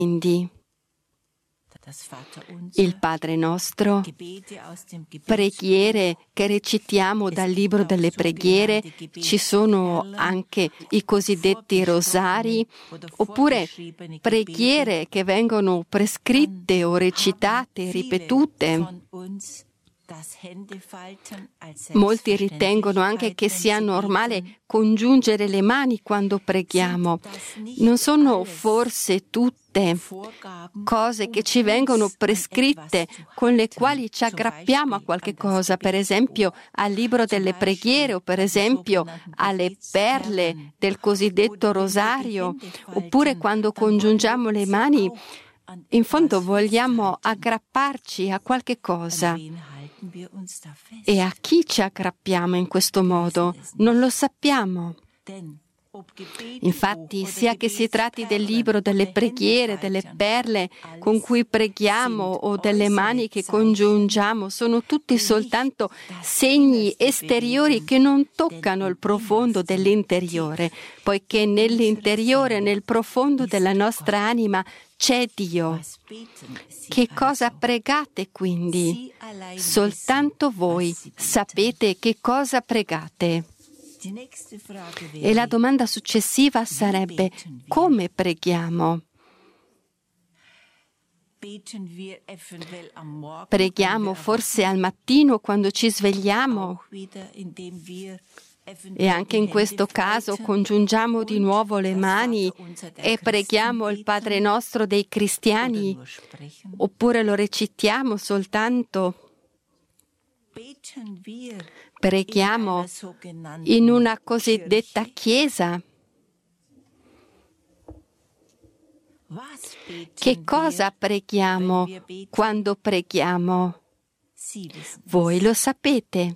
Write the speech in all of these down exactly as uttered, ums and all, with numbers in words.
Quindi il Padre nostro, preghiere che recitiamo dal libro delle preghiere, ci sono anche i cosiddetti rosari, oppure preghiere che vengono prescritte o recitate, ripetute. Molti ritengono anche che sia normale congiungere le mani quando preghiamo. Non sono forse tutte cose che ci vengono prescritte con le quali ci aggrappiamo a qualche cosa, per esempio al libro delle preghiere o per esempio alle perle del cosiddetto rosario, oppure quando congiungiamo le mani, in fondo vogliamo aggrapparci a qualche cosa. E a chi ci aggrappiamo in questo modo? Non lo sappiamo. Infatti, sia che si tratti del libro delle preghiere, delle perle con cui preghiamo o delle mani che congiungiamo, sono tutti soltanto segni esteriori che non toccano il profondo dell'interiore, poiché nell'interiore, nel profondo della nostra anima, c'è Dio. Che cosa pregate quindi? Soltanto voi sapete che cosa pregate. E la domanda successiva sarebbe: come preghiamo? Preghiamo forse al mattino quando ci svegliamo? E anche in questo caso congiungiamo di nuovo le mani e preghiamo il Padre nostro dei cristiani, oppure lo recitiamo soltanto? Preghiamo in una cosiddetta chiesa? Che cosa preghiamo quando preghiamo? Voi lo sapete.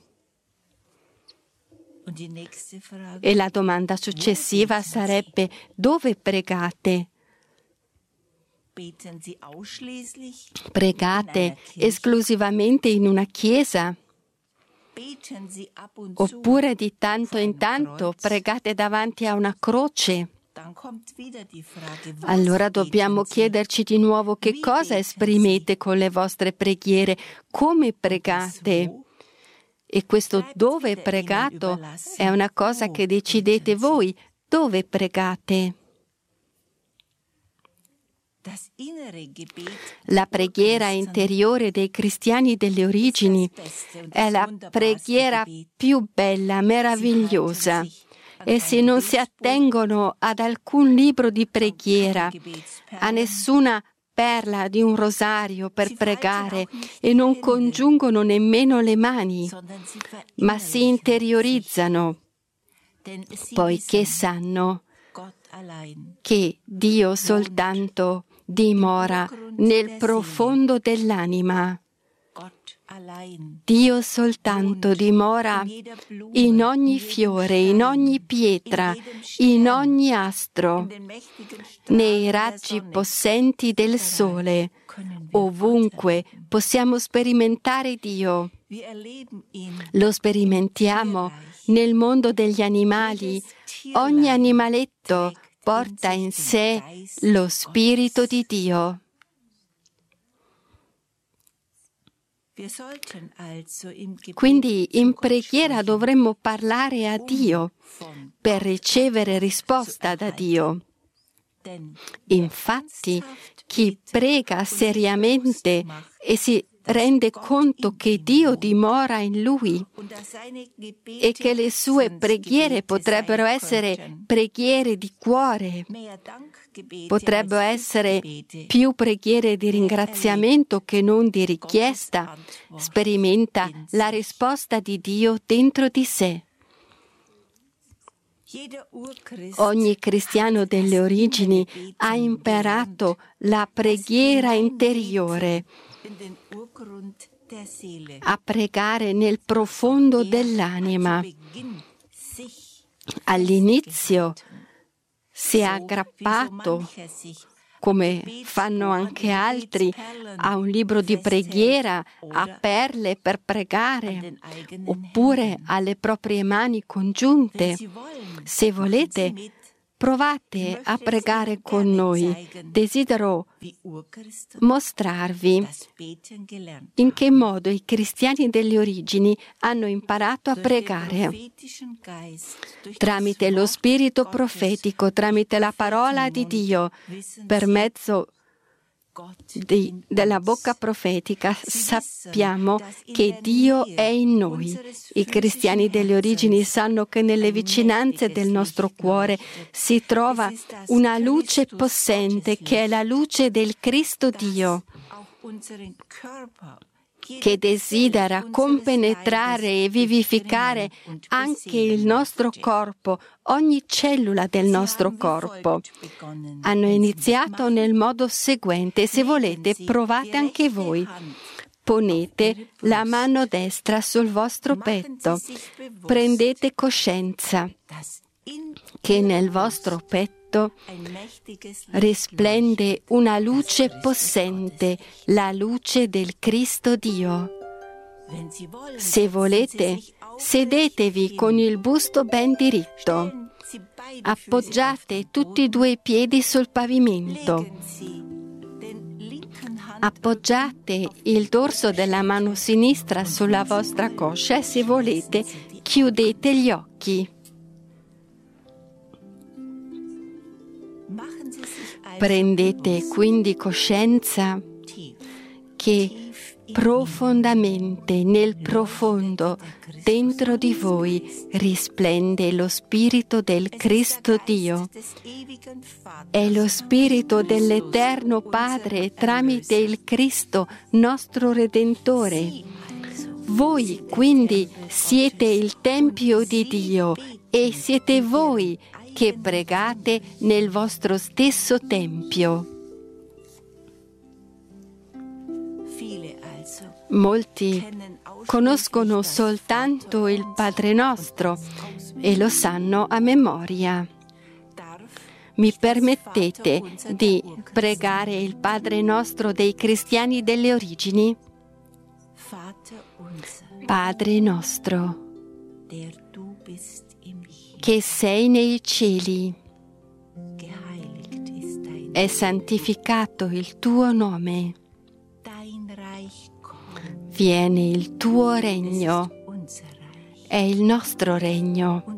E la domanda successiva sarebbe: dove pregate? Pregate esclusivamente in una chiesa? Oppure di tanto in tanto pregate davanti a una croce? Allora dobbiamo chiederci di nuovo: che cosa esprimete con le vostre preghiere? Come pregate? E questo dove pregato è una cosa che decidete voi. Dove pregate? La preghiera interiore dei cristiani delle origini è la preghiera più bella, meravigliosa. Essi non si attengono ad alcun libro di preghiera, a nessuna perla di un rosario per pregare, e non congiungono nemmeno le mani, ma si interiorizzano, poiché sanno che Dio soltanto dimora nel profondo dell'anima. Dio soltanto dimora in ogni fiore, in ogni pietra, in ogni astro, nei raggi possenti del sole. Ovunque possiamo sperimentare Dio. Lo sperimentiamo nel mondo degli animali. Ogni animaletto porta in sé lo Spirito di Dio. Quindi in preghiera dovremmo parlare a Dio per ricevere risposta da Dio. Infatti, chi prega seriamente e si rende conto che Dio dimora in lui e che le sue preghiere potrebbero essere preghiere di cuore, potrebbero essere più preghiere di ringraziamento che non di richiesta, sperimenta la risposta di Dio dentro di sé. Ogni cristiano delle origini ha imparato la preghiera interiore, a pregare nel profondo dell'anima. All'inizio si è aggrappato, come fanno anche altri, a un libro di preghiera, a perle per pregare, oppure alle proprie mani congiunte. Se volete, Provate a pregare con noi. Desidero mostrarvi in che modo i cristiani delle origini hanno imparato a pregare. Tramite lo spirito profetico, tramite la parola di Dio, per mezzo Di, della bocca profetica sappiamo che Dio è in noi. I cristiani delle origini sanno che nelle vicinanze del nostro cuore si trova una luce possente che è la luce del Cristo Dio, che desidera compenetrare e vivificare anche il nostro corpo, ogni cellula del nostro corpo. Hanno iniziato nel modo seguente: se volete, provate anche voi. Ponete la mano destra sul vostro petto, prendete coscienza che nel vostro petto risplende una luce possente, la luce del Cristo Dio. Se volete, sedetevi con il busto ben diritto. Appoggiate tutti e due i piedi sul pavimento. Appoggiate il dorso della mano sinistra sulla vostra coscia e, se volete, chiudete gli occhi. Prendete quindi coscienza che profondamente, nel profondo, dentro di voi risplende lo Spirito del Cristo Dio. È lo Spirito dell'Eterno Padre tramite il Cristo, nostro Redentore. Voi quindi siete il Tempio di Dio e siete voi che pregate nel vostro stesso tempio. Molti conoscono soltanto il Padre nostro e lo sanno a memoria. Mi permettete di pregare il Padre nostro dei cristiani delle origini? Padre nostro, che sei nei cieli, è santificato il tuo nome, viene il tuo regno, è il nostro regno,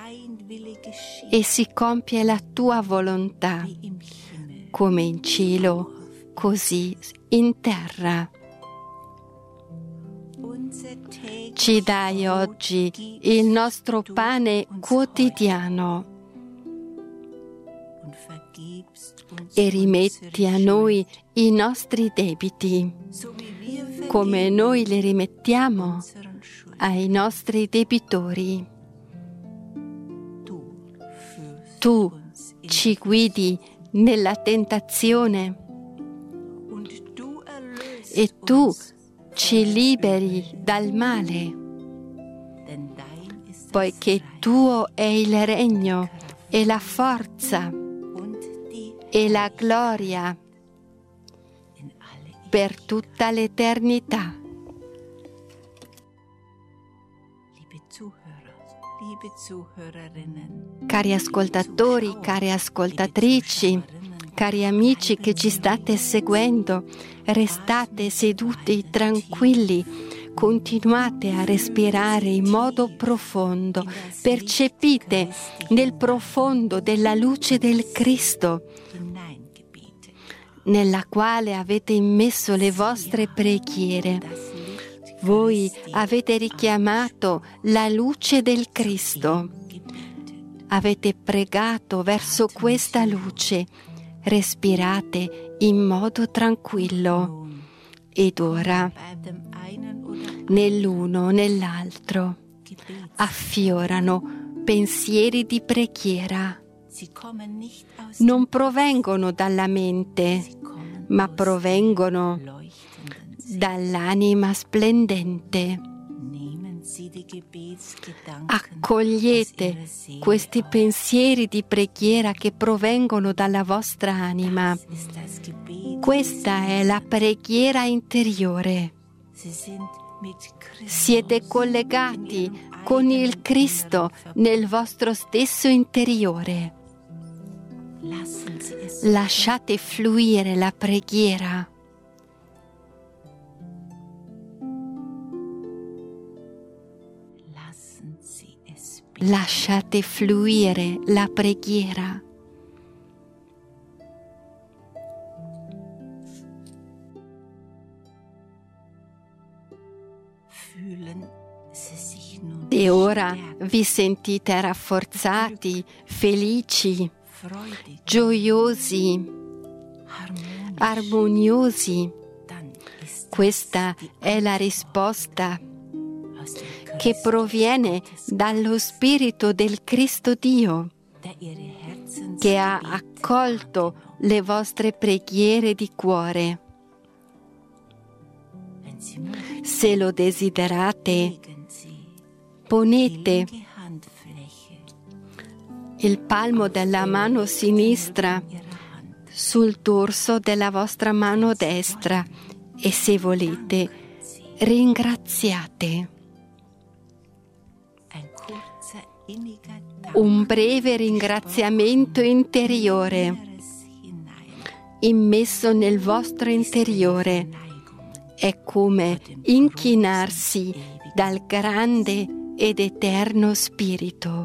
e si compie la tua volontà, come in cielo, così in terra. Ci dai oggi il nostro pane quotidiano e rimetti a noi i nostri debiti, come noi li rimettiamo ai nostri debitori. Tu ci guidi nella tentazione e tu ci liberi dal male, poiché tuo è il regno e la forza e la gloria per tutta l'eternità. Cari ascoltatori, care ascoltatrici, cari amici che ci state seguendo, restate seduti tranquilli, continuate a respirare in modo profondo, percepite nel profondo della luce del Cristo, nella quale avete immesso le vostre preghiere. Voi avete richiamato la luce del Cristo, avete pregato verso questa luce. Respirate in modo tranquillo ed ora nell'uno nell'altro affiorano pensieri di preghiera. Non provengono dalla mente, ma provengono dall'anima splendente. Accogliete questi pensieri di preghiera che provengono dalla vostra anima. Questa è la preghiera interiore. Siete collegati con il Cristo nel vostro stesso interiore. Lasciate fluire la preghiera. Lasciate fluire la preghiera. E ora vi sentite rafforzati, felici, gioiosi, armoniosi. Questa è la risposta che proviene dallo Spirito del Cristo Dio, che ha accolto le vostre preghiere di cuore. Se lo desiderate, ponete il palmo della mano sinistra sul dorso della vostra mano destra e, se volete, ringraziate. Un breve ringraziamento interiore immesso nel vostro interiore è come inchinarsi dal grande ed eterno Spirito.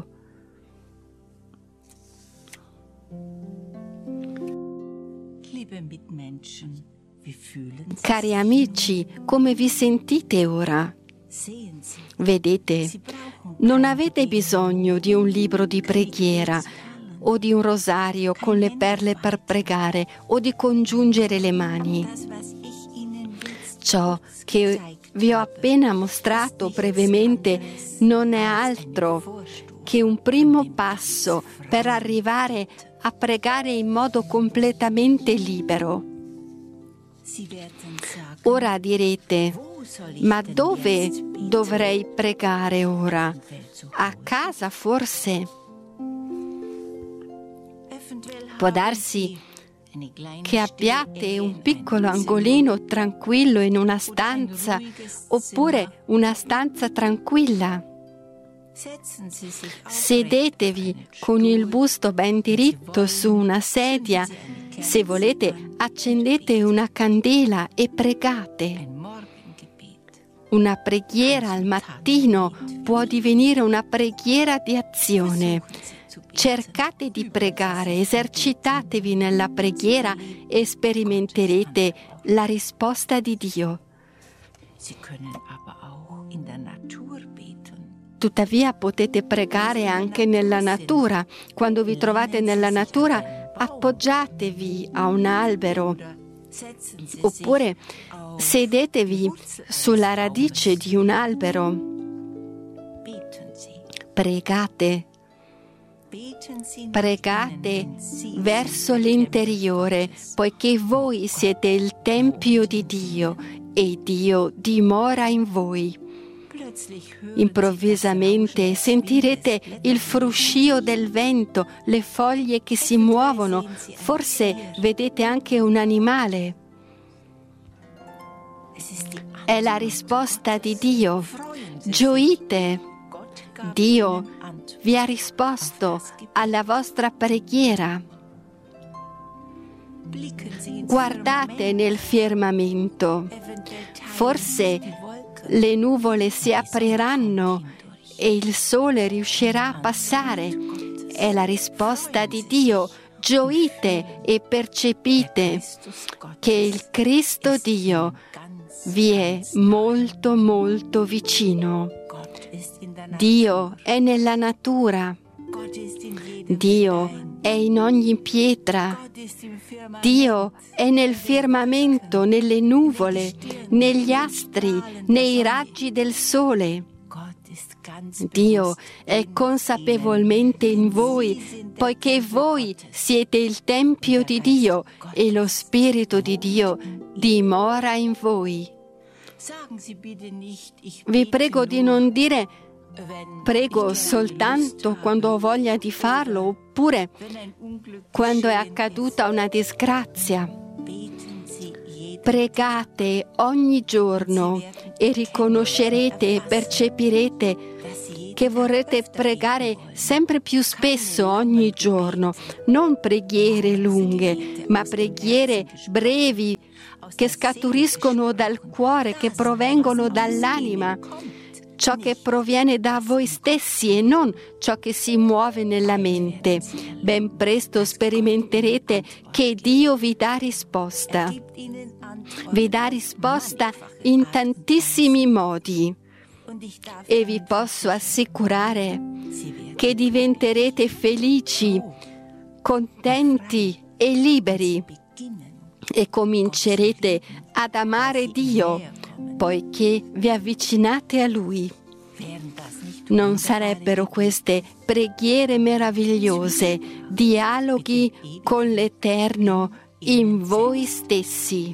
Cari amici, come vi sentite ora? Vedete, non avete bisogno di un libro di preghiera o di un rosario con le perle per pregare o di congiungere le mani. Ciò che vi ho appena mostrato brevemente non è altro che un primo passo per arrivare a pregare in modo completamente libero. Ora direte: ma dove dovrei pregare ora? A casa forse? Può darsi che abbiate un piccolo angolino tranquillo in una stanza, oppure una stanza tranquilla. Sedetevi con il busto ben diritto su una sedia. Se volete, accendete una candela e pregate. Una preghiera al mattino può divenire una preghiera di azione. Cercate di pregare, esercitatevi nella preghiera e sperimenterete la risposta di Dio. Tuttavia potete pregare anche nella natura. Quando vi trovate nella natura, appoggiatevi a un albero oppure sedetevi sulla radice di un albero. Pregate. Pregate verso l'interiore, poiché voi siete il Tempio di Dio e Dio dimora in voi. Improvvisamente sentirete il fruscio del vento, le foglie che si muovono, forse vedete anche un animale. È la risposta di Dio. Gioite. Dio vi ha risposto alla vostra preghiera. Guardate nel firmamento. Forse le nuvole si apriranno e il sole riuscirà a passare. È la risposta di Dio. Gioite e percepite che il Cristo Dio vi è molto molto vicino. Dio è nella natura. Dio è in ogni pietra. Dio è nel firmamento, nelle nuvole, negli astri, nei raggi del sole. Dio è consapevolmente in voi, poiché voi siete il Tempio di Dio e lo Spirito di Dio dimora in voi. Vi prego di non dire prego soltanto quando ho voglia di farlo, oppure quando è accaduta una disgrazia. Pregate ogni giorno e riconoscerete e percepirete che vorrete pregare sempre più spesso ogni giorno, non preghiere lunghe, ma preghiere brevi che scaturiscono dal cuore, che provengono dall'anima, ciò che proviene da voi stessi e non ciò che si muove nella mente. Ben presto sperimenterete che Dio vi dà risposta. Vi dà risposta in tantissimi modi e vi posso assicurare che diventerete felici, contenti e liberi e comincerete ad amare Dio poiché vi avvicinate a Lui. Non sarebbero queste preghiere meravigliose, dialoghi con l'Eterno in voi stessi?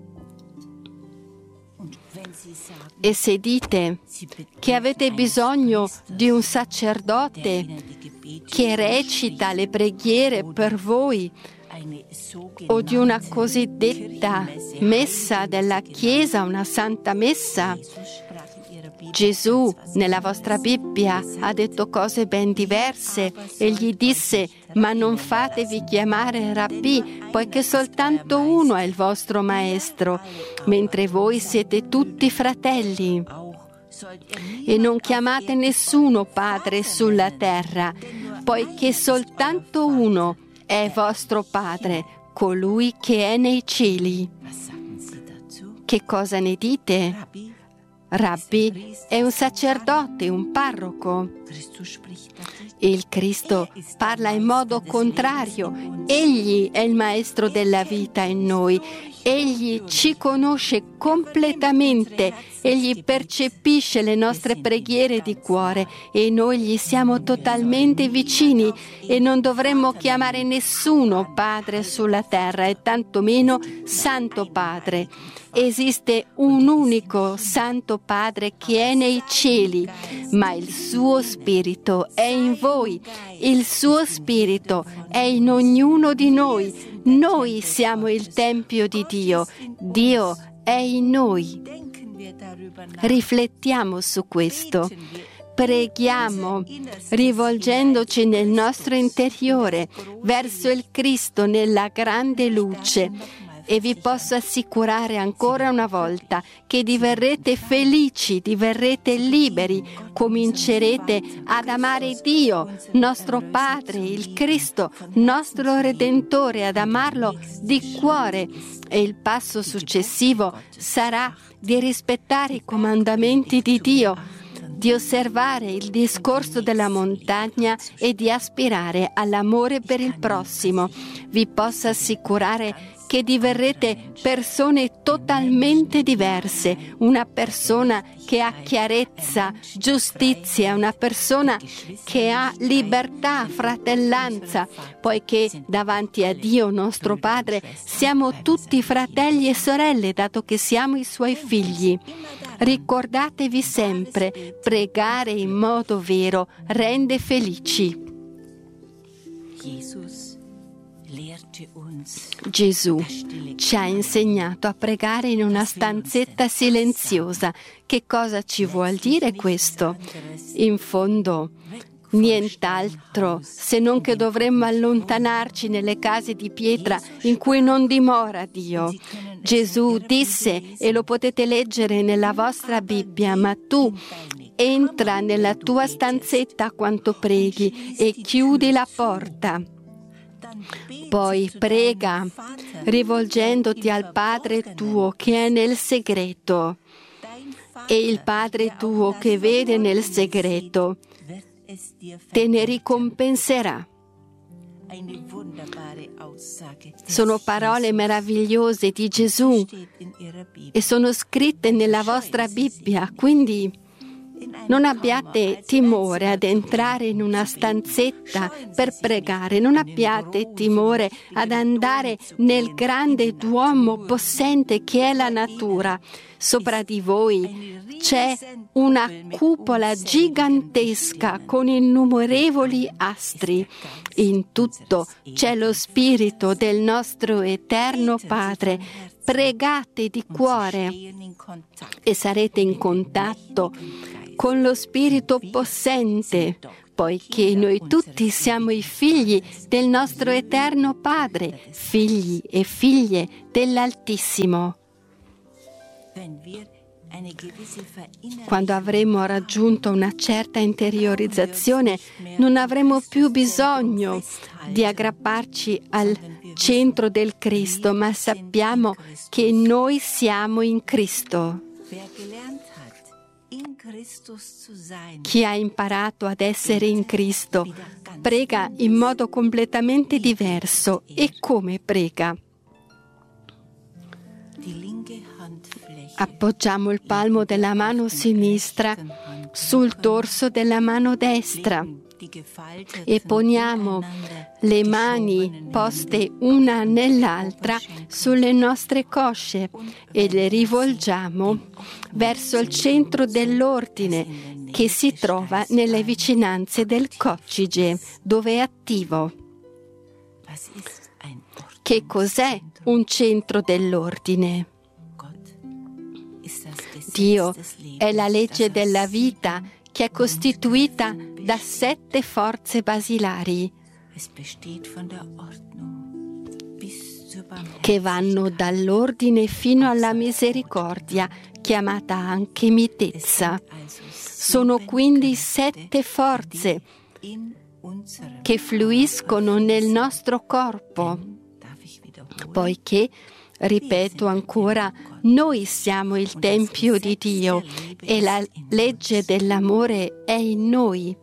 E se dite che avete bisogno di un sacerdote che recita le preghiere per voi, o di una cosiddetta messa della Chiesa, una santa messa, Gesù nella vostra Bibbia ha detto cose ben diverse. Egli disse: ma non fatevi chiamare Rabbì, poiché soltanto uno è il vostro maestro, mentre voi siete tutti fratelli. E non chiamate nessuno padre sulla terra, poiché soltanto uno è vostro Padre, colui che è nei cieli. Che cosa ne dite? Rabbi è un sacerdote, un parroco. Il Cristo parla in modo contrario. Egli è il maestro della vita in noi. Egli ci conosce completamente, Egli percepisce le nostre preghiere di cuore e noi gli siamo totalmente vicini e non dovremmo chiamare nessuno Padre sulla terra e tantomeno Santo Padre. Esiste un unico Santo Padre che è nei cieli, ma il suo Spirito è in voi, il suo Spirito è in ognuno di noi. Noi siamo il Tempio di Dio, Dio è in noi. Riflettiamo su questo. Preghiamo rivolgendoci nel nostro interiore verso il Cristo nella grande luce. E vi posso assicurare ancora una volta che diverrete felici, diverrete liberi, comincerete ad amare Dio, nostro Padre, il Cristo, nostro Redentore, ad amarlo di cuore. E il passo successivo sarà di rispettare i comandamenti di Dio, di osservare il discorso della montagna e di aspirare all'amore per il prossimo. Vi posso assicurare che diverrete persone totalmente diverse, una persona che ha chiarezza, giustizia, una persona che ha libertà, fratellanza, poiché davanti a Dio nostro Padre siamo tutti fratelli e sorelle, dato che siamo i Suoi figli. Ricordatevi sempre, pregare in modo vero rende felici. Gesù ci ha insegnato a pregare in una stanzetta silenziosa. Che cosa ci vuol dire questo? In fondo, nient'altro se non che dovremmo allontanarci nelle case di pietra in cui non dimora Dio. Gesù disse, e lo potete leggere nella vostra Bibbia, ma tu entra nella tua stanzetta quanto preghi e chiudi la porta. Poi prega rivolgendoti al Padre tuo che è nel segreto, e il Padre tuo che vede nel segreto te ne ricompenserà. Sono parole meravigliose di Gesù e sono scritte nella vostra Bibbia, quindi non abbiate timore ad entrare in una stanzetta per pregare, non abbiate timore ad andare nel grande Duomo possente che è la natura. Sopra di voi c'è una cupola gigantesca con innumerevoli astri. In tutto c'è lo Spirito del nostro Eterno Padre. Pregate di cuore e sarete in contatto con lo Spirito possente, poiché noi tutti siamo i figli del nostro eterno Padre, figli e figlie dell'Altissimo. Quando avremo raggiunto una certa interiorizzazione, non avremo più bisogno di aggrapparci al centro del Cristo, ma sappiamo che noi siamo in Cristo. Chi ha imparato ad essere in Cristo prega in modo completamente diverso. E come prega? Appoggiamo il palmo della mano sinistra sul dorso della mano destra e poniamo le mani poste una nell'altra sulle nostre cosce e le rivolgiamo verso il centro dell'ordine che si trova nelle vicinanze del coccige, dove è attivo. Che cos'è un centro dell'ordine? Dio è la legge della vita che è costituita da sette forze basilari che vanno dall'ordine fino alla misericordia, chiamata anche mitezza. Sono quindi sette forze che fluiscono nel nostro corpo, poiché, ripeto ancora, noi siamo il Tempio di Dio e la legge dell'amore è in noi.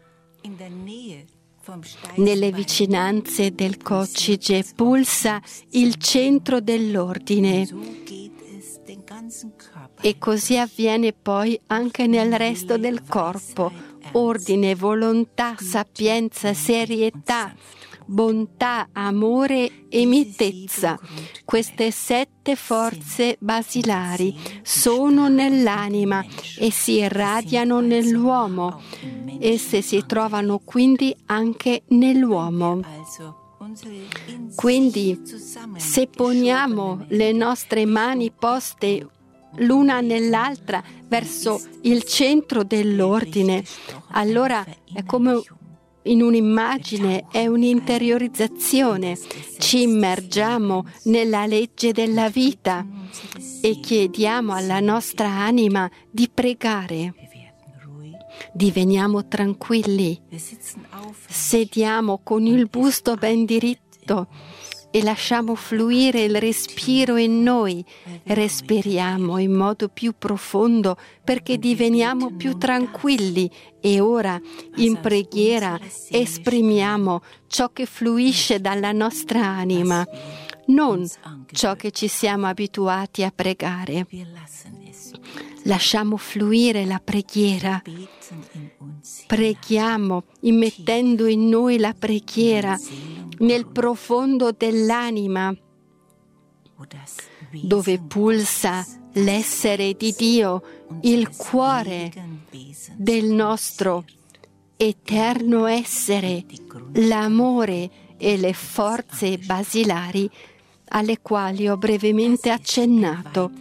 Nelle vicinanze del coccige pulsa il centro dell'ordine e così avviene poi anche nel resto del corpo. Ordine, volontà, sapienza, serietà, bontà, amore e mitezza. Queste sette forze basilari sono nell'anima e si irradiano nell'uomo. Esse si trovano quindi anche nell'uomo. Quindi, se poniamo le nostre mani poste l'una nell'altra verso il centro dell'ordine, allora è come in un'immagine, è un'interiorizzazione. Ci immergiamo nella legge della vita e chiediamo alla nostra anima di pregare. Diveniamo tranquilli, sediamo con il busto ben diritto e lasciamo fluire il respiro in noi. Respiriamo in modo più profondo perché diveniamo più tranquilli e ora in preghiera esprimiamo ciò che fluisce dalla nostra anima, non ciò che ci siamo abituati a pregare. Lasciamo fluire la preghiera. Preghiamo immettendo in noi la preghiera nel profondo dell'anima, dove pulsa l'essere di Dio, il cuore del nostro eterno essere, l'amore e le forze basilari alle quali ho brevemente accennato.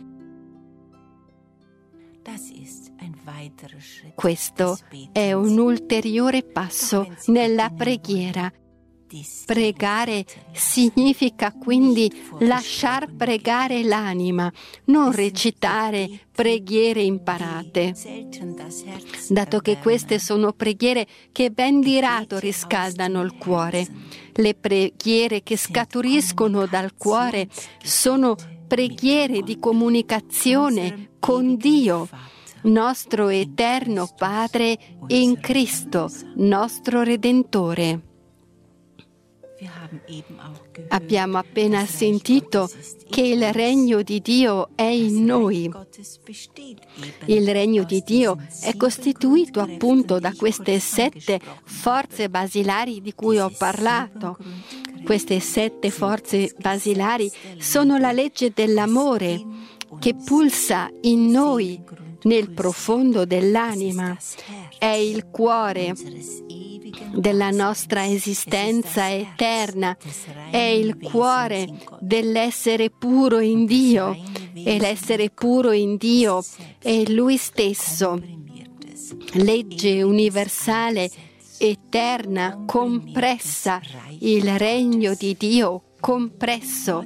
Questo è un ulteriore passo nella preghiera. Pregare significa quindi lasciar pregare l'anima, non recitare preghiere imparate, dato che queste sono preghiere che ben di rado riscaldano il cuore. Le preghiere che scaturiscono dal cuore sono preghiere di comunicazione con Dio, nostro eterno Padre in Cristo, nostro Redentore. Abbiamo appena sentito che il regno di Dio è in noi. Il regno di Dio è costituito appunto da queste sette forze basilari di cui ho parlato. Queste sette forze basilari sono la legge dell'amore che pulsa in noi nel profondo dell'anima. È il cuore della nostra esistenza eterna, è il cuore dell'essere puro in Dio e l'essere puro in Dio è Lui stesso. legge universale, eterna, compressa, il regno di Dio compresso.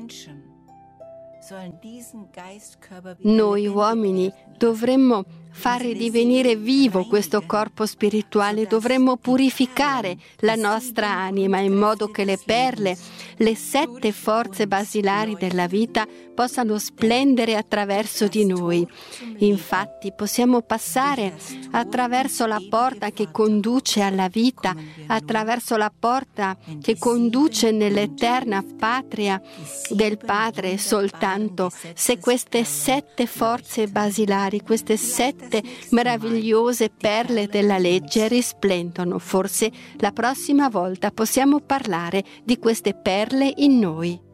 Noi uomini dovremmo fare divenire vivo questo corpo spirituale, dovremmo purificare la nostra anima in modo che le perle, le sette forze basilari della vita possano splendere attraverso di noi. Infatti possiamo passare attraverso la porta che conduce alla vita, attraverso la porta che conduce nell'eterna patria del Padre soltanto se queste sette forze basilari, queste sette meravigliose perle della legge risplendono. Forse la prossima volta possiamo parlare di queste perle in noi.